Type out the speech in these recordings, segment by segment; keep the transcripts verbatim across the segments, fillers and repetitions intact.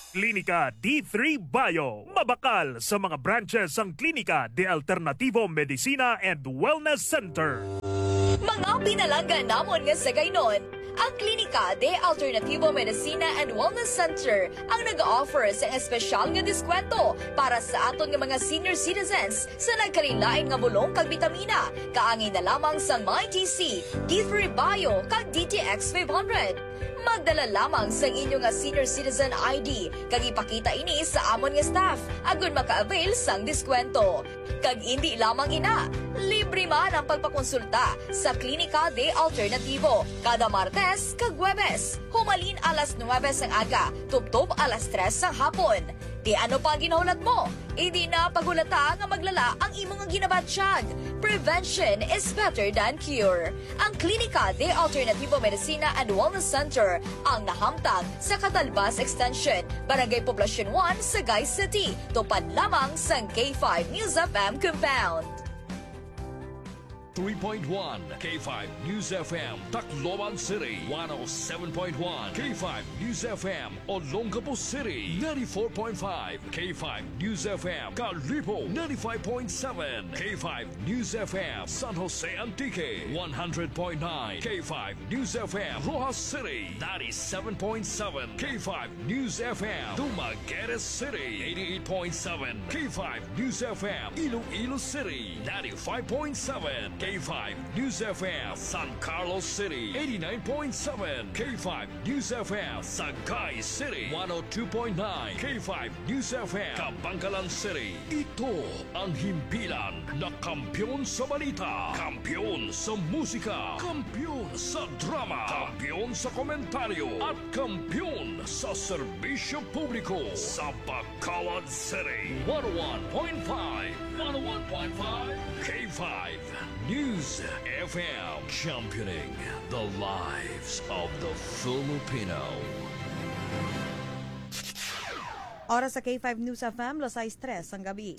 Klinika D three Bio. Mabakal sa mga branches ang Klinika de Alternativo Medicina and Wellness Center. Mga pinalanggan namon nga sa gaynon, ang Klinika de Alternativo Medicina and Wellness Center ang nag-offer sa espesyal nga diskwento para sa aton nga mga senior citizens sa nagkarilain nga bulong kag bitamina. Kaangin na lamang sa MyTC, D three Bio kag D T X five hundred. Magdala lamang sa inyong nga senior citizen I D kag ipakita ini sa amon nga staff agon maka-avail sang diskwento. Kag hindi lamang ina, libre man ang pagpakonsulta sa Klinika de Alternativo kada Martes kag Huwebes. Humalin alas nuwebes ang aga, tubtob alas tres ang hapon. Di ano pa ginahulat mo? Idi na pagulata nga maglala ang imong ginabatsyag. Prevention is better than cure. Ang Klinika de Alternativo Medicina and Wellness Center ang nahamtang sa Catalbas Extension, Barangay Poblacion one, Sagay City. Tupad lamang sa K five News F M Compound. three point one K five News F M Tacloban City, one oh seven point one K five News F M Olongapo City, ninety-four point five K five News F M Calipo, ninety-five point seven K five News F M San Jose Antique, one hundred point nine K five News F M Rojas City, ninety-seven point seven K five News F M Dumaguete City, eighty-eight point seven K five News F M Iloilo City, ninety-five point seven K five News F M San Carlos City, eighty-nine point seven K five News F M Sagay City, one oh two point nine K five News F M Kabangkalan City. Ito ang himpilan na kampyon sa balita, kampyon sa musika, kampyon sa drama, kampyon sa komentaryo, at kampyon sa serbisyo publiko sa Bacolod City. one oh one point five one oh one point five K five News F M, championing the lives of the Filipino. Oras sa K five News F M, alas tres ang gabi.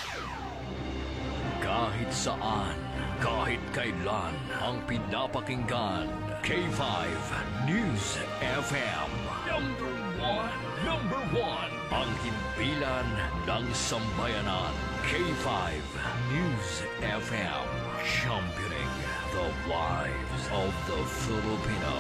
Kahit saan, kahit kailan, ang pinapakinggan, K five News F M. Number one, number one, ang himpilan ng sambayanan, K five News F M. Championing the lives of the Filipino.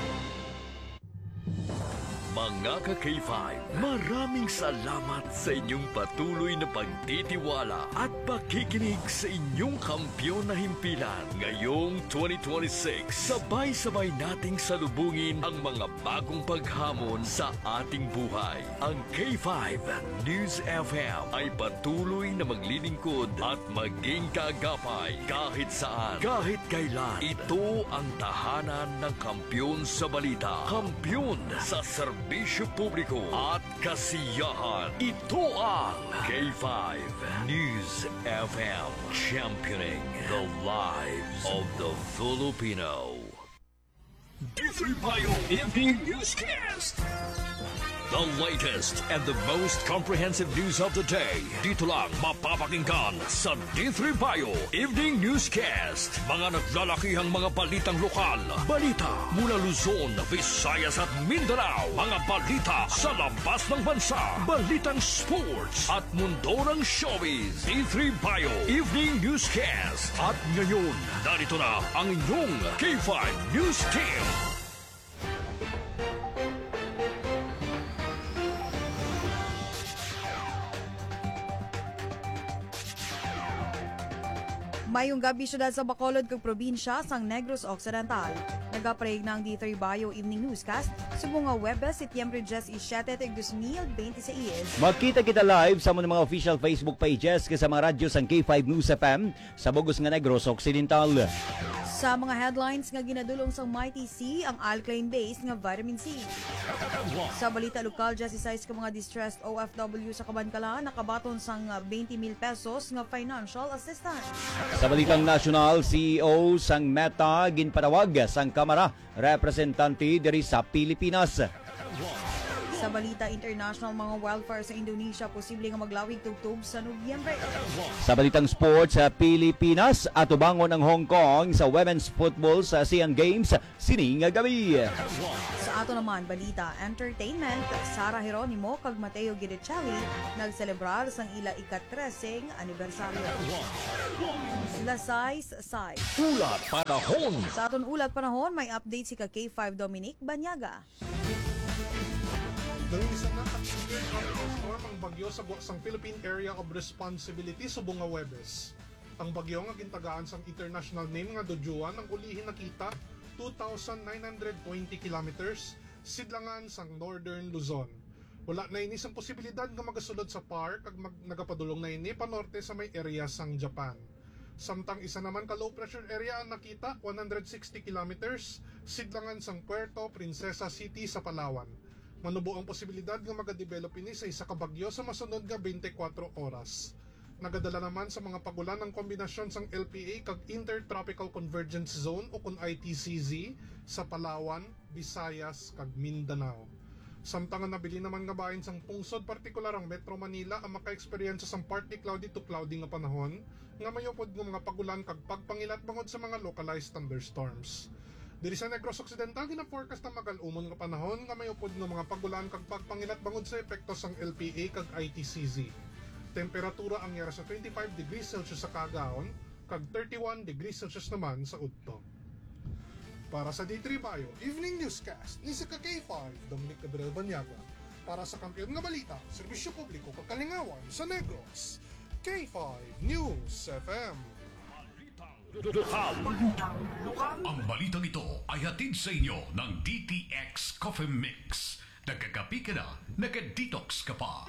Mga ka-K five, maraming salamat sa inyong patuloy na pagtitiwala at pakikinig sa inyong kampyon na himpilan. Ngayong twenty twenty-six, sabay-sabay nating salubungin ang mga bagong paghamon sa ating buhay. Ang K five News F M ay patuloy na maglilingkod at maging kaagapay kahit saan, kahit kailan. Ito ang tahanan ng kampyon sa balita, kampyon sa serbisyo publiko at kasiyahan. Ito ang K five News F M, championing the lives of the Filipino. D three Bio Evening Newscast. The latest and the most comprehensive news of the day. Dito lang mapapakinggan sa D three Bio Evening Newscast. Mga naglalakihang mga balitang lokal. Balita mula Luzon, Visayas at Mindanao. Mga balita sa labas ng bansa. Balitang sports at mundo ng showbiz. D three Bio Evening Newscast. At ngayon, narito na ang inyong K five News Team. Mayong gabi syudad sa Bacolod kag probinsya sang Negros Occidental. Nagapreg ng D three Bio Evening Newscast subong nga Webes, Setyembre seven, two thousand twenty-six. Magkita kita live sa mga official Facebook pages sa mga radyo sang K five News F M sa Bugos nga Negros Occidental. Sa mga headlines nga ginadulong sa MyTC, ang alkaline base nga vitamin C. Sa balita lokal, size ka mga distressed O F W sa Kabankala nakabaton sang twenty mil pesos nga financial assistance. Sa balitang national, C E O sang Meta ginpatawag sang Kamara representante diri sa Pilipinas. Sa balita international, mga wildfire sa Indonesia posible nga maglawig tugtog sa Nobyembre. Sa balitang sports sa Pilipinas, atubangon ang Hong Kong sa women's football sa Asian Games sining nga gabi. Sa Sa ato naman, balita, entertainment, Sara Geronimo kag Mateo Guidicelli nagselebrar sang ila ika-treseng anibersaryo. Lasais Sai. Ulat panahon. Sa aton ulat panahon, may update si ka K five Dominic Banyaga. Dahil isa na at severe tropical storm ang bagyo sa buwasang Philippine Area of Responsibility sa bunga Webes. Ang bagyo nga gintagaan sang international name nga Dojuan ang ulihin nakita two thousand nine hundred twenty kilometers sidlangan sang Northern Luzon. Wala na ini sang posibilidad nga magasulod sa park kag mag, nagapadulong na ini panorte sa may area sang Japan. Samtang isa naman ka low pressure area ang nakita one hundred sixty kilometers sidlangan sang Puerto Princesa City sa Palawan. Manubo ang posibilidad nga magadevelop ini sa isa ka bagyo sa masunod nga twenty-four oras. Nagadala naman sa mga pagulan ng kombinasyon sang L P A kag Intertropical Convergence Zone o kun I T C Z sa Palawan, Visayas kag Mindanao. Samtang nabili naman nga bahin sang pungsod partikular ang Metro Manila ang maka-experience sang partly cloudy to cloudy nga panahon nga mayupod ng mga pagulan kag pagpangilat bangod sa mga localized thunderstorms. Diri sa Negros Occidental gina-forecast ang magal-umon nga panahon nga mayupod ng mga pagulan kag pagpangilat bangod sa epekto sang L P A kag I T C Z. Temperatura ang yara sa twenty-five degrees Celsius sa Cagaon kag thirty-one degrees Celsius naman sa Udto. Para sa D three Bio Evening Newscast ni sa K five Dominic Gabriel Banyaga. Para sa kampiyon nga balita, serbisyo publiko kag kalingawan sa Negros. K five News F M. Ang balitang ito ay hatid sa inyo ng D T X Coffee Mix. Nagkakapi ka na, nagka-detox ka pa.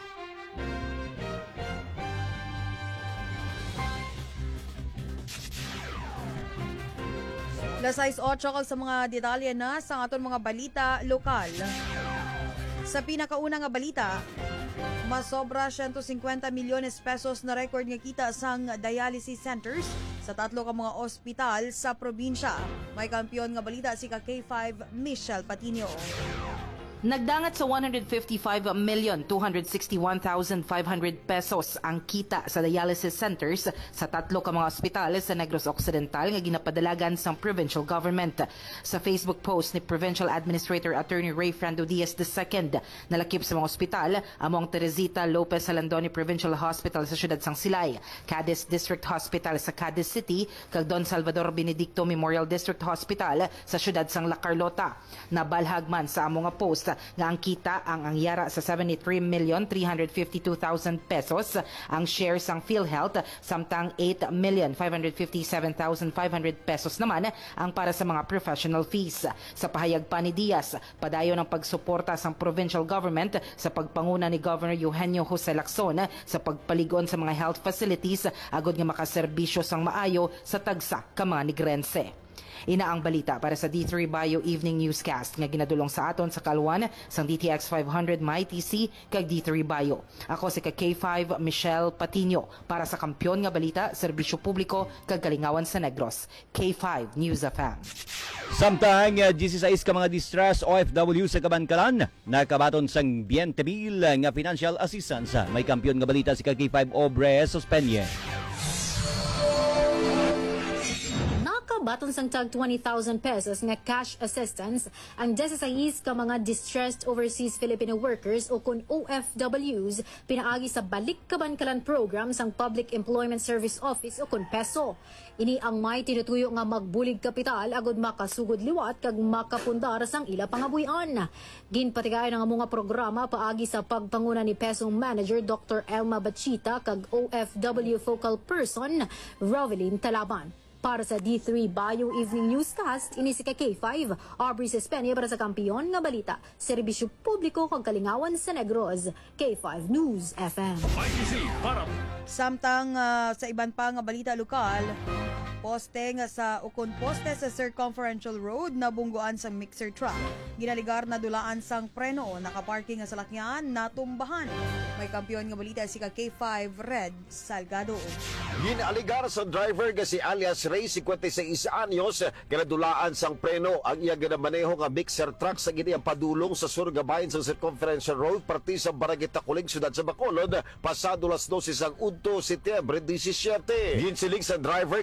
Alas sais otso kag sa mga detalye na sa aton mga balita lokal. Sa pinakauna nga balita, masobra one hundred fifty milyones pesos na record nga kita sang dialysis centers sa tatlo ka mga ospital sa probinsya. May kampiyon nga balita si ka K five Michelle Patino. Nagdangat sa one hundred fifty-five million two hundred sixty-one thousand five hundred pesos ang kita sa dialysis centers sa tatlo ka mga ospital sa Negros Occidental nga ginapadalagan sa provincial government. Sa Facebook post ni Provincial Administrator Attorney Ray Frando Diaz the second, nalakip sa mga ospital among Teresita Lopez Salandoni Provincial Hospital sa siyudad sang Silay, Cadiz District Hospital sa Cadiz City, kag Don Salvador Benedicto Memorial District Hospital sa siyudad sang La Carlota. Nabalhag man sa among nga post nga ang kita ang angyara sa seventy-three million three hundred fifty-two thousand pesos, ang share sang PhilHealth samtang eight million five hundred fifty-seven thousand five hundred pesos naman ang para sa mga professional fees. Sa pahayag pa ni Diaz, padayon ang pagsuporta sang provincial government sa pagpanguna ni Governor Eugenio Jose Lacson sa pagpaligon sa mga health facilities agod nga makaserbisyo sang maayo sa tagsa ka mga Negrense. Ina ang balita para sa D three Bio Evening Newscast nga ginadulong sa aton sa Kalwan sang D T X five hundred My T C kag D three Bio. Ako si ka K five Michelle Patino para sa kampiyon nga balita, serbisyo publiko kag kalingawan sa Negros. K five News F M. Samtang uh, sixteen ka mga distress O F W sa Kabankalan, nakabaton sang twenty mil nga financial assistance. May kampiyon nga balita si ka K five Obre Sospenye. Baton sang tag twenty thousand pesos nga cash assistance ang sixteen ka mga distressed overseas Filipino workers o kun O F Ws pinaagi sa Balik Kabankalan program sang Public Employment Service Office o kun PESO. Ini ang may tinutuyo nga magbulig kapital agod makasugod liwat kag makapundar sang ila pangabuyan. Ginpatigayon ang mga programa paagi sa pagpanguna ni PESO Manager Doctor Elma Bachita kag O F W Focal Person Rovelyn Talaban. Para sa D three Bio Evening Newscast, ini si K five, Aubrey Sespenia para sa kampiyon nga balita, serbisyo publiko kag kalingawan sa Negros, K five News F M. Samtang uh, sa iban pa nga balita lokal, poste nga sa ukon poste sa Circumferential Road na bungguan sang mixer truck. Ginaligar na dulaan sang preno, nakaparking nga salakyan natumbahan. May kampiyon nga balita si ka K five Red Salgado. Ginaligar sa driver nga si alias Ray, fifty-six anyos, ganadulaan sang preno ang iya ginamaneho nga mixer truck sa gini ang padulong sa surgabayan sa Circumferential Road, parti sa Barangay Takuling, siyudad sa Bacolod, pasado las twelve sang Udto, Setyembre seventeen. Ginsiling sa driver nga fifty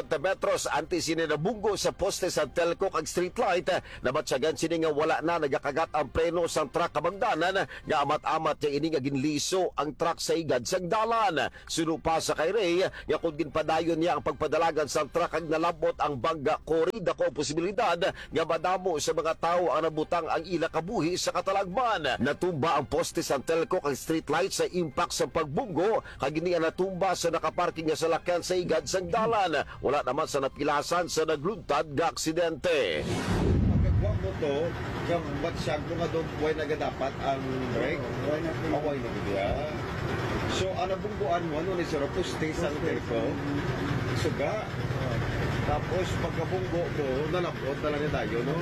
metros anti sini nabunggo sa poste sa telco kag streetlight na matyagan sini nga wala na nagakagat ang preno sa truck kabangdanan nga amat-amat nga ini nga ginliso ang truck sa igad sang dalan. Suno pa sa kay Ray nga kung ginpadayon niya ang pagpadalagan sa truck kag nalabot ang bangga kori dako posibilidad nga madamo sa mga tao ang nabutang ang ila kabuhi sa katalagman. Natumba ang poste sa telco kag streetlight sa impact sa pagbunggo kag ini natumba sa nakaparking nga salakyan sa igad sang dalan. Wala naman sa napilasan sa nagluntad nga aksidente. Pagkagwa mo to, yung batsyag mo nga doon, huwag na dapat ang brake. Huwag na huwag na gudya. So, ano bungguan mo, ano ni Sir Puste sa telco? Suga. Tapos, pagkabunggo mo, nalapot na lang tayo, no?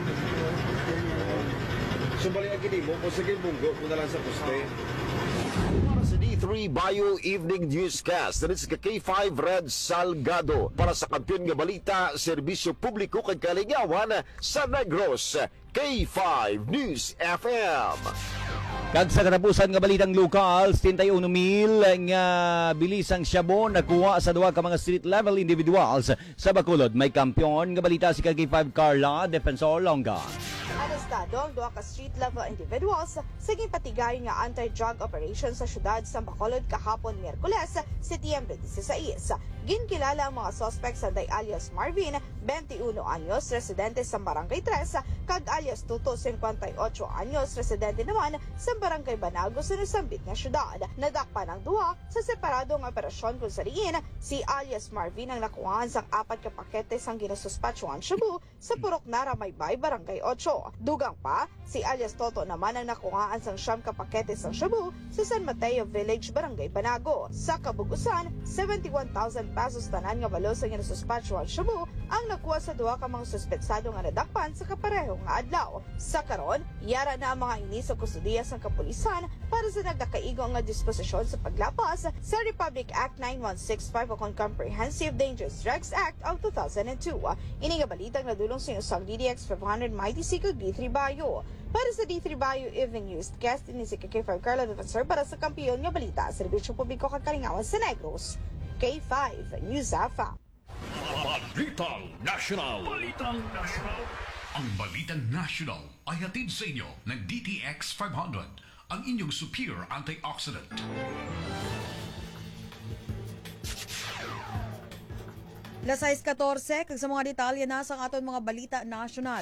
So, balik ang kinimo, kung sige bunggo mo na lang sa puste. Para sa D three Bio Evening Newscast, this is K five Red Salgado para sa kampiyon nga balita, serbisyo publiko kag kalingawan sa Negros, K five News F M. Kag sa katapusan nga balitang lokal, sixty-one mil nga bilisang syabo nakuha sa duha ka mga street level individuals sa Bacolod. May kampiyon nga balita si K five Carla Defensor Longa. Arestado ang duha ka street-level individuals sa gipatigay nga anti-drug operation sa syudad sa Bacolod kahapon Miyerkules, Setyembre sixteen. Ginkilala ang mga suspect sa day alias Marvin, twenty-one anyos, residente sa Barangay tres, kag alias Tuto, fifty-eight anyos, residente naman sa Barangay Banago sa nasambit nga syudad. Nadakpan ang duha sa separadong operasyon kung sariin si alias Marvin ang nakuhaan sang apat ka pakete sang ginasuspatsuhan shabu sa Purok Nara Maybay, Barangay eight. Dugang pa, si alias Toto naman ang nakuhaan sang siyam ka pakete sang shabu sa San Mateo Village, Barangay Banago. Sa kabugusan, seventy-one thousand pesos tanan nga balo sa ginasuspatsuhan shabu ang nakuha sa duha ka mga suspetsado nga nadakpan sa kaparehong nga adlaw. Sa karon, yara na ang mga ini sa kustudiya sang kapulisan para sa nagdakaigo nga disposisyon sa paglapas sa Republic Act ninety-one sixty-five o Comprehensive Dangerous Drugs Act of two thousand two. Ini nga balitang nadulong sa usang D D X five hundred Mighty C kag D three Bayo. Para sa D three Bayo Evening News, guest ini si K five Carla Defensor para sa kampiyon nga balita, serbisyo publiko kag kalingawan sa Negros, K five News F M. Balitang National. Balitang National. Ang Balitang National ay hatid sa inyo ng D T X five hundred, ang inyong superior antioxidant. Las sais fourteen, kag sa mga detalye na sa aton mga balita nasyonal.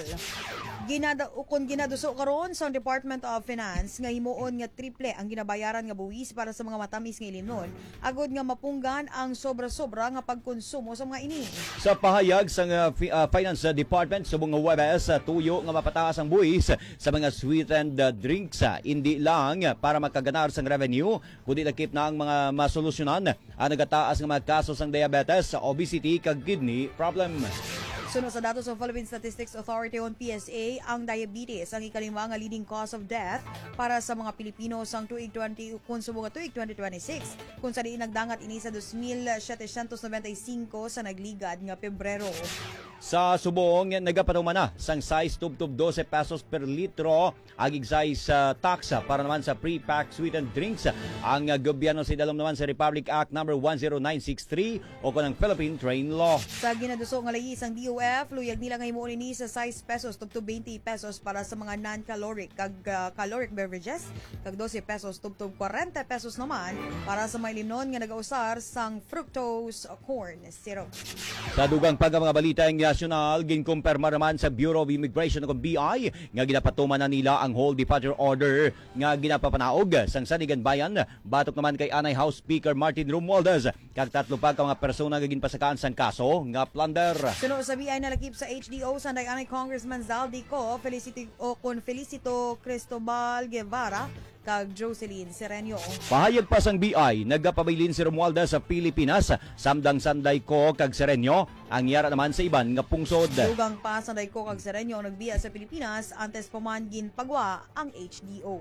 Ginada ukon ginaduso karon sa Department of Finance nga himuon nga triple ang ginabayaran nga buwis para sa mga matamis nga ilinon, agod nga mapunggan ang sobra-sobra nga pagkonsumo sa mga ini. Sa pahayag sa uh, uh, Finance Department subong nga Webes, uh, tuyo nga mapataas ang buwis sa mga sweetened uh, drinks, uh, hindi lang para makaganar sang revenue, kundi lakip na ang mga masolusyonan ang nagataas nga mga kaso sang diabetes, obesity kag kidney problem. Sunod sa datos ng Philippine Statistics Authority on P S A, ang diabetes ang ikalima nga leading cause of death para sa mga Pilipino sang tuig twenty konsumo nga tuig twenty twenty-six, kung sa diin nagdangat ini sa two thousand seven hundred ninety-five sa nagligad nga Pebrero. Sa subong nagapatuman na sang size tubtub twelve pesos per litro agig size uh, tax para naman sa pre-packed sweetened drinks. Ang uh, gobyerno sa dalom naman sa Republic Act number one oh nine six three o kanang Philippine Train Law. Sa ginaduso nga layi sang D O F, luyag nila nga himuon ini sa size pesos tubtub twenty pesos para sa mga non-caloric kag uh, caloric beverages, kag twelve pesos tubtub forty pesos naman para sa mga limnon nga nagausar sang fructose corn syrup. Sa dugang pag mga balita ang nasyonal, ginkumpirma naman sa Bureau of Immigration o B I nga ginapatuman na nila ang whole departure order nga ginapapanaog sang Sanigan Bayan. Batok naman kay Anay House Speaker Martin Romualdez kag tatlo pa ka mga persona nga ginpasakaan sang kaso nga plunder. Sunod sa B I nalakip sa H D O sa Anay Congressman Zaldico, Felicito o con Felicito Cristobal Guevara kag Jocelyn Serenio. Pahayag pa sang B I, nagapabilin si Romualdez sa Pilipinas, samdang Sanday ko kag Serenio ang yara naman sa iban nga pungsod. Dugang pa Sanday ko kag Serenio ang nagbiya sa Pilipinas, antes paman ginpagwa ang H D O.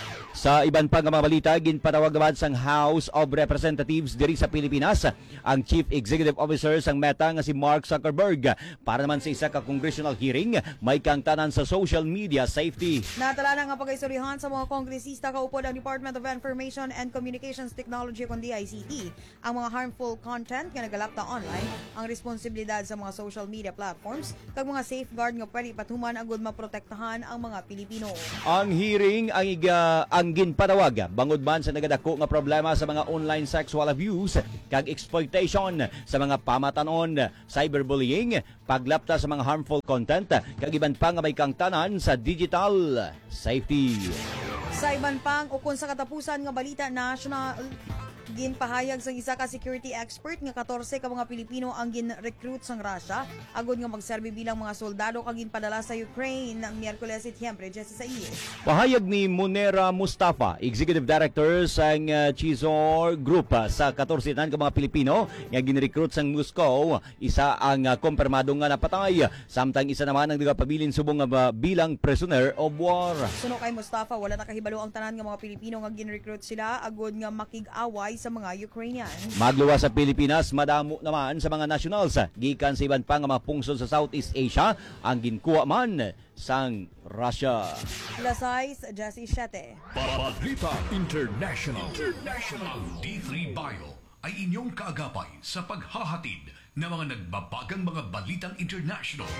Sa iban pa nga mga balita, ginpatawag naman sang House of Representatives diri sa Pilipinas ang Chief Executive Officer sang Meta nga si Mark Zuckerberg para naman sa isa ka congressional hearing may kangtanan sa social media safety. Natala na nga pag-istoryahan sa mga kongresista kaupod ang Department of Information and Communications Technology kon D I C T ang mga harmful content nga nagalapta online. Ang responsibilidad posibilidad sa mga social media platforms kag mga safeguard nga pwede patuman agud maprotektahan ang mga Pilipino. Ang hearing ang iga, ang ginpatawag bangod man sa nagadako nga problema sa mga online sexual abuse kag exploitation sa mga pamatanon, cyberbullying, paglapta sa mga harmful content kag iban pa nga may kangtanan sa digital safety. Sa iban pang ukon sa katapusan nga balita national, ginpahayag sa isa ka security expert nga katorse ka mga Pilipino ang gin-recruit sang Russia agud nga magserbi bilang mga soldado kag ginpadala sa Ukraine ng Miyerkules, Setyembre diyesisayis. Pahayag ni Munera Mustafa, Executive Director sang uh, Chizor Group uh, sa katorse ka mga Pilipino nga gin-recruit sang Moscow, isa ang uh, kumpirmado nga napatay samtang isa naman ang nagapabilin subong nga uh, bilang prisoner of war. Suno kay Mustafa, wala nakahibalo ang tanan nga mga Pilipino nga gin-recruit sila agud nga makig-away sa mga Ukrainian. Magluwa sa Pilipinas, madamo naman sa mga nationals gikan sa iban pa nga mga pungsod sa Southeast Asia ang ginkuha man sang Russia. Lasais, Jessie Shete. Balita International. International. D three Bio ay inyong kaagapay sa paghahatid ng mga nagbabagang mga balitang international.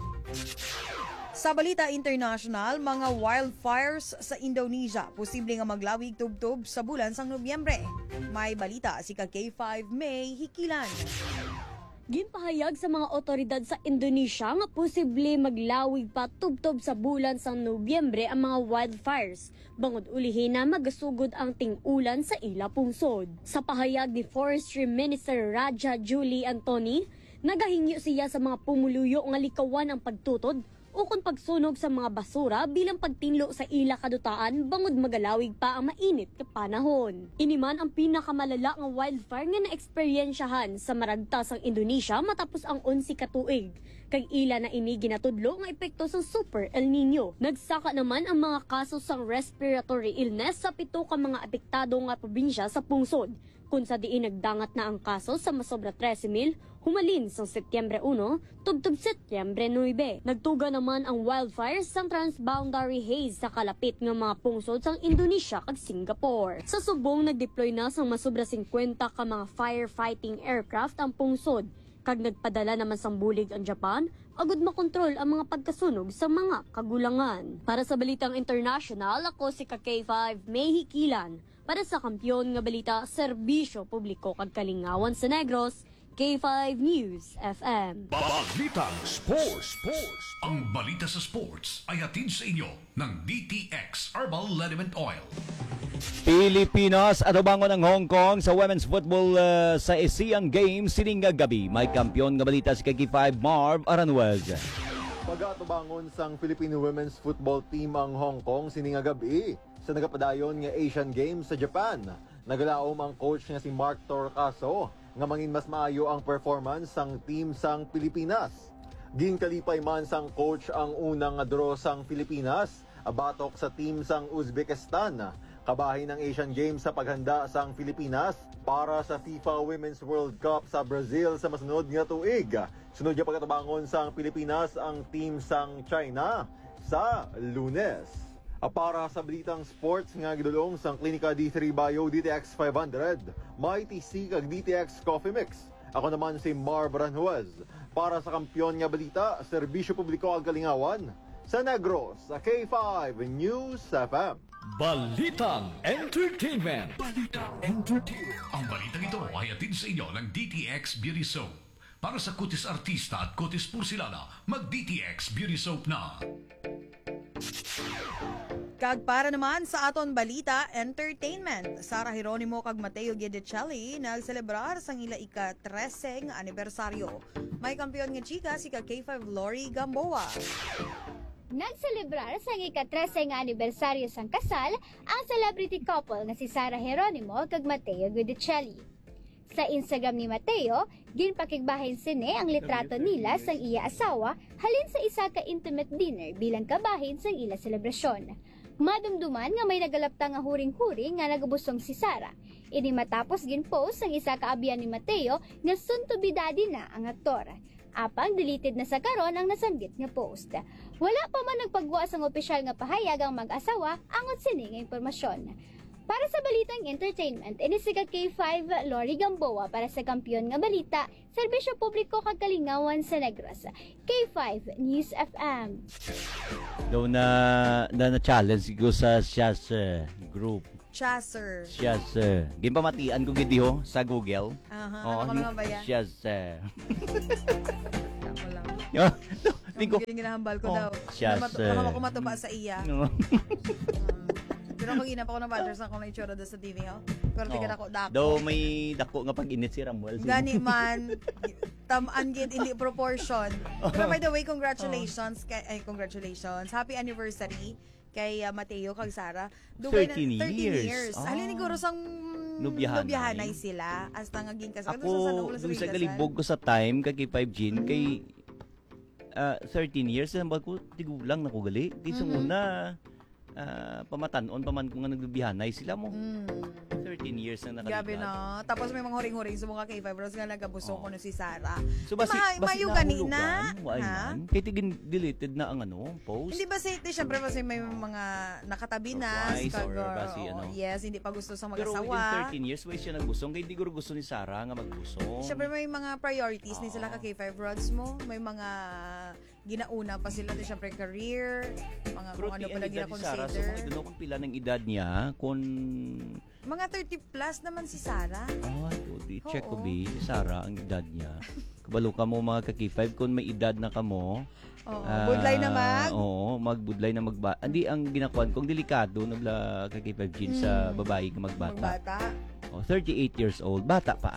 Sa balita international, mga wildfires sa Indonesia posible nga maglawig tubtob sa bulan sang Nobyembre. May balita si ka K five May Hikilan. Ginpahayag sa mga otoridad sa Indonesia nga posible maglawig pa tubtob sa bulan sang Nobyembre ang mga wildfires. Bangod ulihin na magasugod ang ting-ulan sa ila pungsod. Sa pahayag ni Forestry Minister Raja Julie Antony, nagahingyo siya sa mga pumuluyo nga likawan ang pagtutod ukon pagsunog sa mga basura bilang pagtinlo sa ila kadutaan bangod magalawig pa ang mainit na panahon. Iniman ang pinakamalala nga wildfire nga na-eksperyensyahan sa maragtas ang Indonesia matapos ang onsi ka tuig. Kay ila na ini ginatudlo nga epekto sa Super El Nino. Nagsaka naman ang mga kaso sang respiratory illness sa pito ka mga apektado nga probinsya sa pungsod. Kung sa diin nagdangat na ang kaso sa masobra thirteen mil, humalin sa Setyembre one, tubtob Setyembre nine. Nagtuga naman ang wildfires sa transboundary haze sa kalapit ng mga pungsod sa Indonesia kag Singapore. Sa subong, nagdeploy na sang masobra fifty ka mga firefighting aircraft ang pungsod. Kag nagpadala naman sang bulig ang Japan, agud makontrol ang mga pagkasunog sa mga kagulangan. Para sa balitang international, ako si ka K five May Hikilan. Para sa kampiyon nga balita, serbisyo publiko kag kalingawan sa Negros, K five News F M. Balitang Sports. Sports. Ang balita sa sports ay hatid sa inyo ng D T X Herbal Liniment Oil. Pilipinas at ubangon ng Hong Kong sa women's football uh, sa Asian Games sining gabi. May kampiyon nga balita si K five Marv Aranwez. Pagatubangon sang Filipino women's football team ang Hong Kong sining gabi sa nagapadayon nga Asian Games sa Japan. Nagalaom ang coach nga si Mark Torcaso nga mangin mas maayo ang performance sang team sang Pilipinas. Ginkalipay man sang coach ang unang draw sang Pilipinas abatok sa team sang Uzbekistan. Kabahin ng Asian Games sa paghanda sang Pilipinas para sa FIFA Women's World Cup sa Brazil sa masunod nga tuig. Sunod niya pagkatabangon sang Pilipinas ang team sang China sa Lunes. Para sa balitang sports nga gidulong sang Klinika D three Bio D T X five hundred, may T C kag D T X Coffee Mix. Ako naman si Marv Ranjuez. Para sa kampiyon nga balita, serbisyo publiko ag kalingawan sa Negros, sa K five News F M. Balitang Entertainment. Balitang Entertainment. Ang balitang ito ay hatid sa inyo ng D T X Beauty Soap. Para sa kutis artista at kutis porsilana, mag-D T X Beauty Soap na. Kag para naman sa aton balita entertainment, Sara Geronimo kag Mateo Guidicelli nagselebrar sang ila ika-thirteen nga anibersaryo. May kampiyon nga chika si ka K five Lori Gamboa. Nagselebrar sa ika-thirteen nga anibersaryo sang kasal ang celebrity couple nga si Sara Geronimo kag Mateo Guidicelli. Sa Instagram ni Mateo, ginpakigbahin sine ang litrato nila sang iya asawa halin sa isa ka intimate dinner bilang kabahin sang ila selebrasyon. Madumduman nga may nagalapta nga huring-huring nga nagabusong si Sara. Ini matapos ginpost ang isa ka abiyan ni Mateo nga soon to be daddy na ang aktor. Apang deleted na sa karon ang nasanggit nga post. Wala pa man nagpagbuas ang opisyal nga pahayag ang mag-asawa angot sini nga impormasyon. Para sa balitang entertainment, ini si K five Lori Gamboa para sa Kampiyon nga Balita, Serbisyo Publiko kag Kalingawan sa Negros. K five News F M. Daw na, na, na challenge ko sa Shaz uh, group. Chaser. Shaz. Uh, Gimpamatian ko gidi ho sa Google. Aha, Oo, ano ka naman ba yan? Shaz. Uh, Ako lang. Yo, Tingko. Ang ginahambal ko Oh, daw. Shaz. Baka ako matuba sa iya. No. Pero kung ginapa ko na batters ako na itsura doon sa T V, oh. Pero tika Oh. dako dako. Daw may dako nga pag-init si Ramuel. Gani man, tamaan gid hindi proportion. Pero by the way, congratulations kay ay congratulations. Happy anniversary kay uh, Mateo kag Sara. Dugay na thirteen thirteen years. years. Ah. Halin siguro sang Nubyahanay. nubyahanay sila hasta nga ginkasal. Ako, doon sa galibog ko sa time, kay five Gin, kay uh, thirteen years, nambal ko, tigulang na ko gali. Di sa Mhm. una, uh, pamatanon, paman ko nga naglubihanay sila mo. Mm. thirteen years na Gabi nakalipas. na. Tapos may mga huring-huring sa mga K five Bros nga nagabusong ko no si Sara. So, basi, Ma- basi mayo gani na. Why Ha? man? Kaya tigin deleted na ang ano, post. Hindi ba si di syempre kasi may mga nakatabi na Surprise kag- or basi oo, ano? yes, hindi pa gusto sa Pero within mag-asawa. thirteen years, why siya nagbusong? Kaya di ko gusto ni Sarah nga magbusong. Syempre may mga priorities ni sila ka K five Rods mo. May mga ginauna pa sila di syempre career, mga Pero kung ano di pa ang lang edad ni Sarah, so gina-consider. kung idunok kung pila ng edad niya, kung... Mga thirty plus naman si Sara. Ay, di check ko Oo. bi, si Sarah, ang edad niya. Kabalo ka mo mga ka-K five, kung may edad na ka mo, Oo, ah, budlay na mag. Oo, magbudlay na magba. Hindi, ang ginakuan kong delikado nagla ka-K five Gin sa Mm. babae nga magbata. Magbata. Oh, thirty-eight years old, bata pa.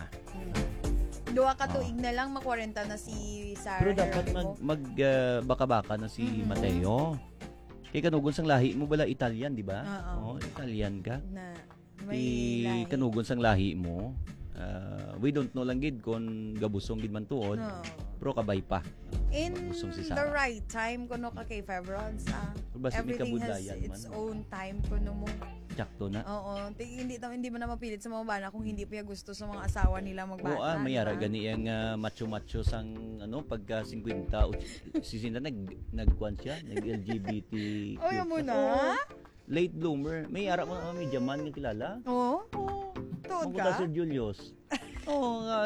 Duwa ka tuig na lang makwarenta na si Sara. Pero dapat mag, Geronimo. mag ah, baka-baka na si Mm-hmm. Mateo. Kaya kanugon sang lahi mo bala Italian, di ba? Oo. Oh, Italian ka. Na Di may lahi. kanugon sang lahi mo. Ah, we don't know lang gid kung gabusong gid man tuod. No. Pero kabay pa. In Gabusong si the Sarah. right time kuno ka K five Rods, ah. Basta may Everything has kabudayan its man. own time kuno mo. Sakto na. Oo, ti- hindi ta- hindi mo na mapilit sa mga bana kung hindi pa gusto sa mga asawa nila magbata. Oo, ah, mayara diba? gani ang ah, macho-macho sang ano pagka fifty o sisinta nag nagkuan siya, nag L G B T. Oh, yan mo na? Oo. Late bloomer. May ara mo uh, medya man nga kilala. Oo. Tuod Mangkuta ka? Sir Julius. Oo nga.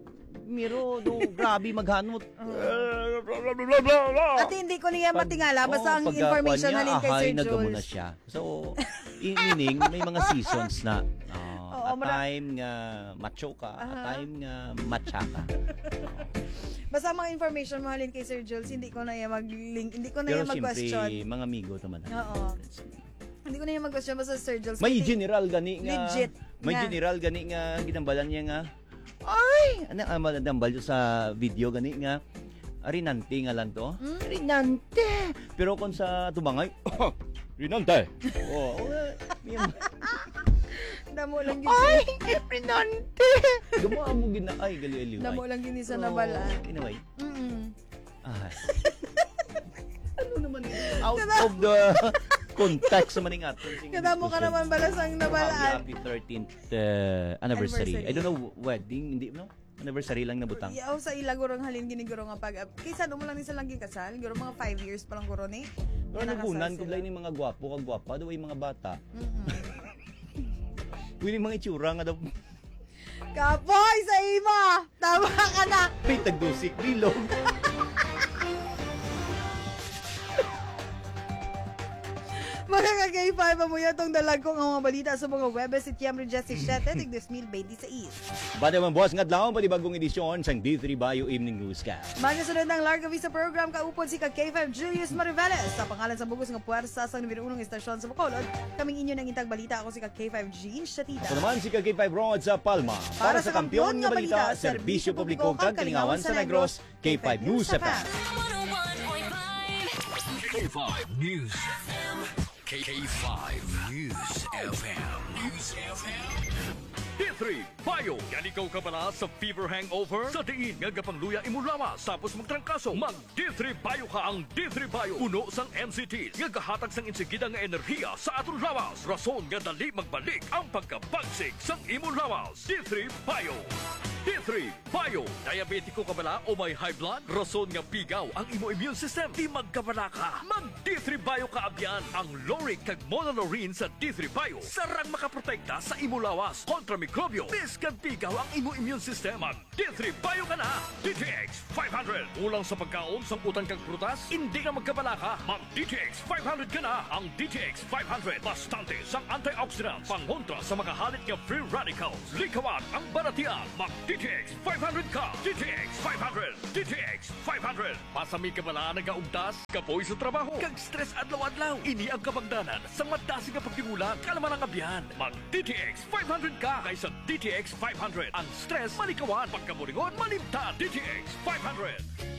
Miro, do, grabe maghanot. At hindi ko niya matingala basta ang pagka information kuwan na niya, link kay ahay, Sir nagamo na Jules. siya. So, i- meaning, may mga seasons na. Oh, Oo, a mara- time nga macho ka, a Aha. time nga matcha ka. Basta ang mga information mo halin kay Sir Jules, hindi ko na yan mag-link, hindi ko na Pero yan mag-question. siyempre, mga amigo naman. Oo. Hindi ko na yan mag-question basta Sir Jules. May kasi general gani nga. Legit May nga. general gani nga ginambalan niya nga. Ay, ano ang madambal sa video gani nga. Rinante nga lang to. Hmm? Rinante. Pero kung sa tubangay, Rinante. Oh, oh, Damo lang gid. Ay, Rinante. Gumawa mo gina ay gali-aliw. Damo lang gid sa nabala. Anyway. Mm. Ay. Ano naman yun? Out of the context naman ng ating Kadamo ka naman balasang nabalaan. Happy thirteenth uh, anniversary. Anniversary. I don't know, wedding, hindi, no? Anniversary lang na butang. Yaw sa ila gurong halin gini guro nga pag kaysa mo lang ni sa lang kasal, guro mga five years pa lang guro ni. Pero Nakasal nagunan, sila. kublay ni mga gwapo, kag gwapa, daw yung mga bata. Mm-mm. Wili mga itsura nga daw. Kapoy sa ima! Tama ka na! May tagdusik, bilog. Mga ka-K five, amuya tong dalag ko nga mga balita sa mga webes si Tiamri Jesse Shete, tig dos mil twenty sa is. Bada man boss, ngadlaw pa di bagong edisyon sang D three Bio Evening Newscast. Magasunod ng Larga Visa Program, kaupod si ka-K five Julius Mariveles. Sa pangalan sa bugos ng puwersa sa numero unong istasyon sa Bacolod, kaming inyo ng intag balita ako si ka-K five Jean Shatita. Ako naman si K five Rod sa Palma. Para, sa kampiyon nga balita, serbisyo publiko kag kalingawan sa Negros, K five News F M. K five News F M. K five News F M. News F M. D three Bio. Yan ikaw ka pala sa fever hangover? Sa diin nga gapangluya imulawas tapos magtrangkaso. Mag D three Bio ka ang D three Bio. Puno sang N C T. Nga gahatag sang insigida nga enerhiya sa atong lawas. Rason nga dali magbalik ang pagkabagsik sang imulawas. D three Bio. D three Bio. Diabetiko ka bala o may high blood? Rason nga pigaw ang imo immune system. Di magkabala ka. Mag D three Bio ka abyan. Ang Loric kag Monolaurin sa D three Bio sarang makaprotekta sa imo lawas kontra mikrobyo. Biskan pigaw ang imo immune system. Mag D three Bio ka na. D T X five hundred. Ulang sa pagkaon sa utang kag prutas, hindi ka magkabala ka. Mag D T X five hundred ka na. Ang D T X five hundred bastante sang antioxidants pangontra sa mga halit nga free radicals. Likawan ang baratian. Mag D T X five hundred ka. D T X five hundred. D T X five hundred. Pasami ka bala nagaugdas, kapoy sa trabaho, kag stress adlaw-adlaw. Ini ang kabangdanan sa madasi nga pagtingulang kalaman ang abyan. Mag D T X five hundred ka kaysa D T X five hundred. Ang stress malikawan, pagkabulingon malimtan. D T X five hundred.